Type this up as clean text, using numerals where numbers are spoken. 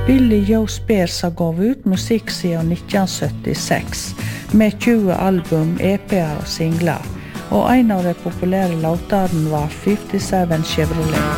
Billy Joe Spears har gått ut musikk siden 1976, med 20 album, EP-er og singler, og en av de populære låtene var 57 Chevrolet.